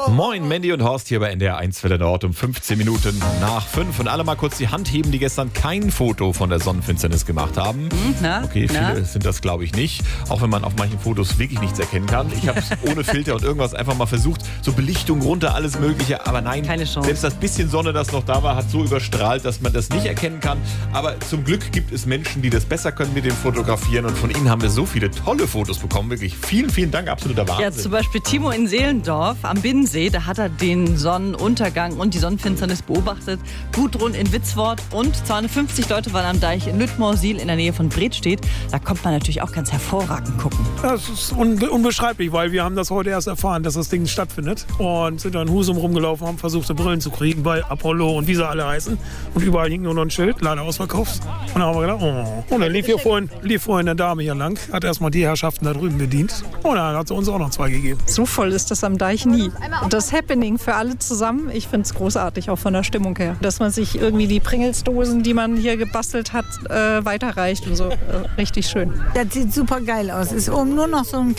Moin, Mandy und Horst hier bei NDR 1 Welle Nord um 15 Minuten nach 5. Und alle mal kurz die Hand heben, die gestern kein Foto von der Sonnenfinsternis gemacht haben. Okay, viele sind das, glaube ich, nicht. Auch wenn man auf manchen Fotos wirklich nichts erkennen kann. Ich habe es ohne Filter und irgendwas einfach mal versucht. So Belichtung runter, alles Mögliche. Aber nein, keine Chance. Selbst das bisschen Sonne, das noch da war, hat so überstrahlt, dass man das nicht erkennen kann. Aber zum Glück gibt es Menschen, die das besser können mit dem Fotografieren. Und von ihnen haben wir so viele tolle Fotos bekommen. Wirklich vielen, vielen Dank. Absoluter Wahnsinn. Ja, zum Beispiel Timo in Seelendorf am Binnensee. Da hat er den Sonnenuntergang und die Sonnenfinsternis beobachtet. Gudrun in Witzwort und 250 Leute waren am Deich in Lüttmoorsiel in der Nähe von Bredstedt. Da kommt man natürlich auch ganz hervorragend gucken. Das ist unbeschreiblich, weil wir haben das heute erst erfahren, dass das Ding stattfindet. Und sind dann in Husum rumgelaufen, haben versucht, so Brillen zu kriegen bei Apollo und wie sie alle heißen. Und überall hing nur noch ein Schild, leider ausverkauft. Und dann haben wir gedacht, oh. Und dann lief vorhin eine Dame hier lang, hat erstmal die Herrschaften da drüben bedient. Und dann hat sie uns auch noch 2 gegeben. So voll ist das am Deich nie. Und das Happening für alle zusammen, ich finde es großartig, auch von der Stimmung her. Dass man sich irgendwie die Pringelsdosen, die man hier gebastelt hat, weiterreicht und so. Richtig schön. Das sieht super geil aus. Ist oben nur noch so eine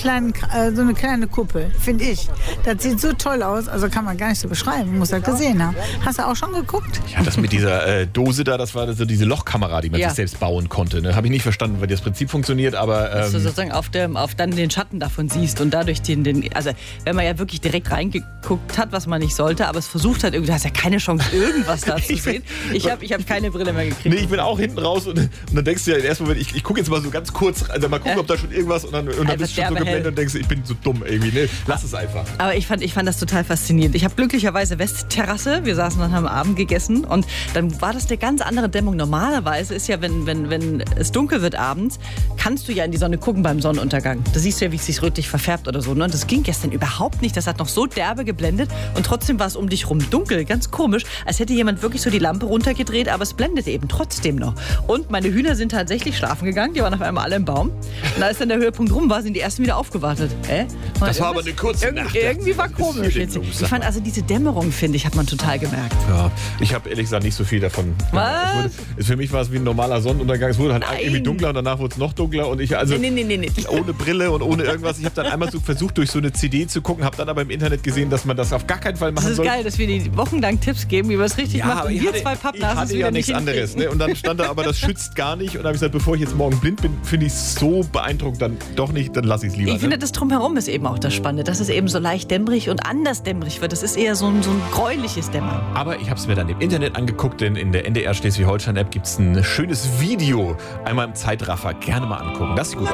kleine Kuppel, finde ich. Das sieht so toll aus, also kann man gar nicht so beschreiben. Muss das gesehen haben. Hast du auch schon geguckt? Ja, das mit dieser Dose da, das war so diese Lochkamera, die man sich selbst bauen konnte. Ne? Habe ich nicht verstanden, wie das Prinzip funktioniert, aber... Dass du sozusagen auf dann den Schatten davon siehst und dadurch also wenn man ja wirklich direkt reingeguckt hat, was man nicht sollte, aber es versucht hat, irgendwie hast ja keine Chance, irgendwas da zu sehen. Ich hab keine Brille mehr gekriegt. Nee, ich bin auch hinten raus und dann denkst du ja erstmal, ich gucke jetzt mal so ganz kurz, also mal gucken, ob da schon irgendwas und dann bist du schon so geblendet und denkst, ich bin so dumm irgendwie. Nee, lass es einfach. Aber ich fand das total faszinierend. Ich habe glücklicherweise Westterrasse, wir saßen dann, haben Abend gegessen und dann war das eine ganz andere Dämmung. Normalerweise ist ja, wenn es dunkel wird abends, kannst du ja in die Sonne gucken beim Sonnenuntergang. Da siehst du ja, wie es sich rötlich verfärbt oder so. Ne? Und das ging gestern überhaupt nicht. Das hat noch so derbe geblendet und trotzdem war es um dich rum dunkel. Ganz komisch, als hätte jemand wirklich so die Lampe runtergedreht, aber es blendet eben trotzdem noch. Und meine Hühner sind tatsächlich schlafen gegangen. Die waren auf einmal alle im Baum. Und als dann der Höhepunkt rum war, sind die ersten wieder aufgewartet. Das war aber eine kurze Nacht. Irgendwie war komisch. Ich fand also diese Dämmerung, finde ich, hat man total gemerkt. Ja, ich habe ehrlich gesagt nicht so viel davon. Was? Für mich war es wie ein normaler Sonnenuntergang. Es wurde halt irgendwie dunkler und danach wurde es noch dunkler. Und ich Nee. ohne Brille und ohne irgendwas. Ich habe dann einmal so versucht, durch so eine CD zu gucken, habe dann aber im Internet gesehen, dass man das auf gar keinen Fall machen soll. Das ist geil, dass wir die wochenlang Tipps geben, wie man es richtig macht. Und wir zwei Pappnasen hatte ja nichts anderes. Ne? Und dann stand da aber, das schützt gar nicht. Und dann habe ich gesagt, bevor ich jetzt morgen blind bin, finde ich es so beeindruckend, dann doch nicht, dann lasse ich es lieber. Ich finde, das Drumherum ist eben auch das Spannende, dass es eben so leicht dämmerig und anders dämmerig wird. Das ist eher so ein gräuliches Dämmern. Aber ich habe es mir dann im Internet angeguckt, denn in der NDR Schleswig-Holstein-App gibt es ein schönes Video. Einmal im Zeitraffer. Gerne mal angucken. Das ist gut.